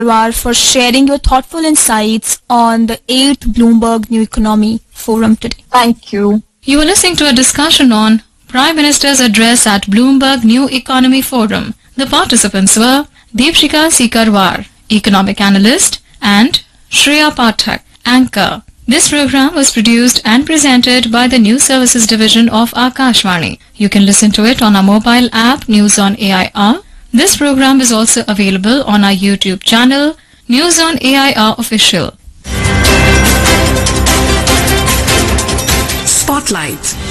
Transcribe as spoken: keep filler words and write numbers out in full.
Karwar for sharing your thoughtful insights on the eighth Bloomberg New Economy Forum today. Thank you. You were listening to a discussion on Prime Minister's address at Bloomberg New Economy Forum. The participants were Deepshika C. Karwar, Economic Analyst, and Shreya Pathak, Anchor. This program was produced and presented by the News Services Division of Akashvani. You can listen to it on our mobile app News on A I R. This program is also available on our YouTube channel News on A I R Official. Spotlight.